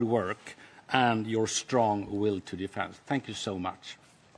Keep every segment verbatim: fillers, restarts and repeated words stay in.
work and your strong will to defend. Thank you so much.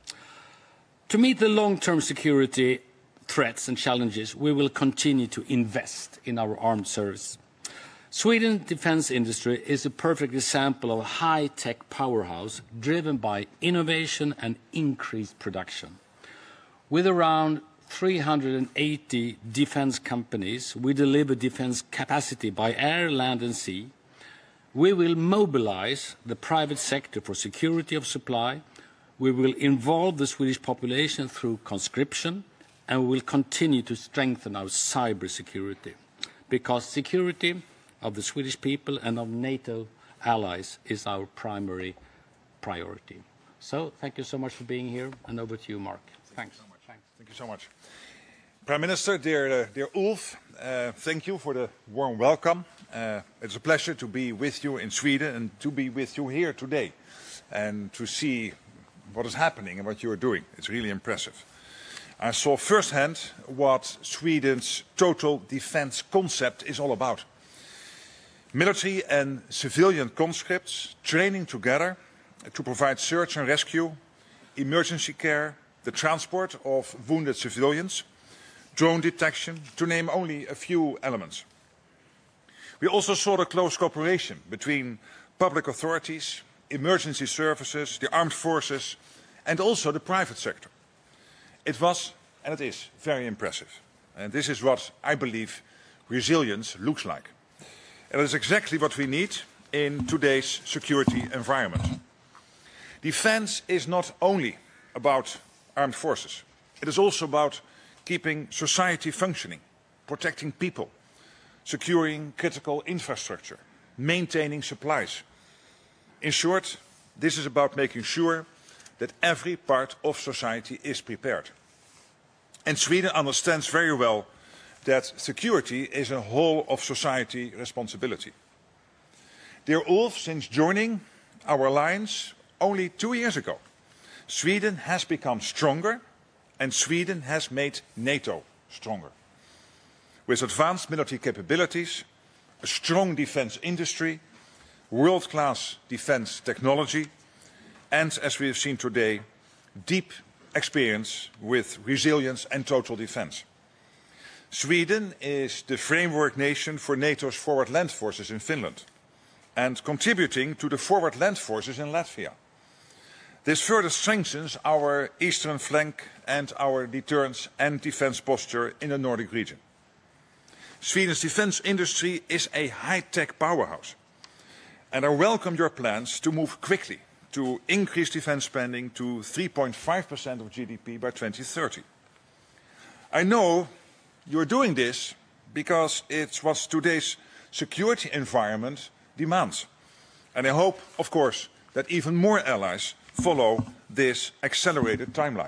To meet the long-term security threats and challenges, we will continue to invest in our armed service. Sweden's defense industry is a perfect example of a high-tech powerhouse driven by innovation and increased production. With around three hundred eighty defense companies, we deliver defense capacity by air, land and sea. We will mobilize the private sector for security of supply. We will involve the Swedish population through conscription, and we will continue to strengthen our cyber security, because security of the Swedish people and of NATO allies is our primary priority. So thank you so much for being here, and over to you, Mark. Thanks. Thank you so much. Thanks. Thank you so much. Prime Minister, dear, uh, dear Ulf, uh, thank you for the warm welcome. Uh, it's a pleasure to be with you in Sweden and to be with you here today and to see what is happening and what you are doing. It's really impressive. I saw firsthand what Sweden's total defense concept is all about. Military and civilian conscripts training together to provide search and rescue, emergency care, the transport of wounded civilians, drone detection, to name only a few elements. We also saw the close cooperation between public authorities, emergency services, the armed forces, and also the private sector. It was, and it is, very impressive. And this is what I believe resilience looks like. And it is exactly what we need in today's security environment. Defense is not only about armed forces. It is also about keeping society functioning, protecting people, securing critical infrastructure, maintaining supplies. In short, this is about making sure that every part of society is prepared. And Sweden understands very well that security is a whole of society responsibility. Dear Ulf, since joining our alliance only two years ago, Sweden has become stronger and Sweden has made NATO stronger. With advanced military capabilities, a strong defense industry, world-class defense technology, and, as we have seen today, deep experience with resilience and total defense. Sweden is the framework nation for NATO's forward land forces in Finland and contributing to the forward land forces in Latvia. This further strengthens our eastern flank and our deterrence and defense posture in the Nordic region. Sweden's defense industry is a high-tech powerhouse, and I welcome your plans to move quickly to increase defense spending to three point five percent of G D P by twenty thirty. I know you're doing this because it's what today's security environment demands. And I hope, of course, that even more allies follow this accelerated timeline.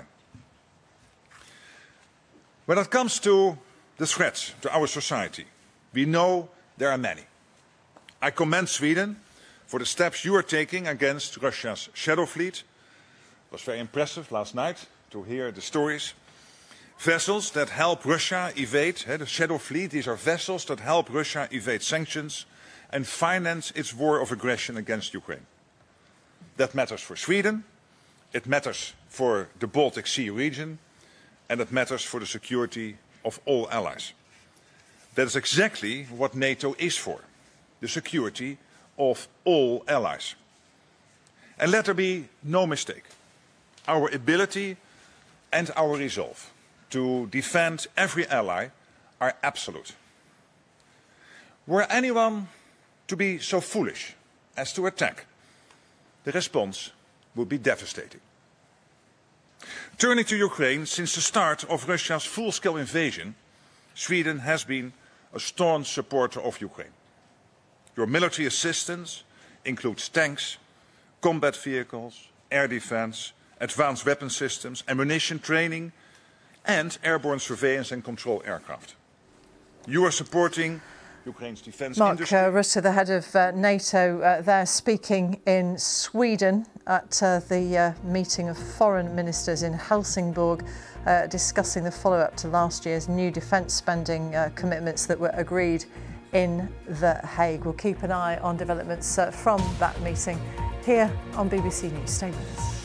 When it comes to the threats to our society, we know there are many. I commend Sweden for the steps you are taking against Russia's shadow fleet. It was very impressive last night to hear the stories. Vessels that help Russia evade, eh, the shadow fleet, these are vessels that help Russia evade sanctions and finance its war of aggression against Ukraine. That matters for Sweden, it matters for the Baltic Sea region, and it matters for the security of all allies. That is exactly what NATO is for, the security of all allies. And let there be no mistake, our ability and our resolve to defend every ally are absolute. Were anyone to be so foolish as to attack, the response would be devastating. Turning to Ukraine, since the start of Russia's full-scale invasion, Sweden has been a staunch supporter of Ukraine. Your military assistance includes tanks, combat vehicles, air defense, advanced weapon systems, ammunition training, and airborne surveillance and control aircraft. You are supporting Ukraine's defense Mark industry. Mark uh, Rutte, the head of uh, NATO, uh, there speaking in Sweden at uh, the uh, meeting of foreign ministers in Helsingborg, uh, discussing the follow-up to last year's new defence spending uh, commitments that were agreed in The Hague. We'll keep an eye on developments uh, from that meeting here on B B C News. Stay with us.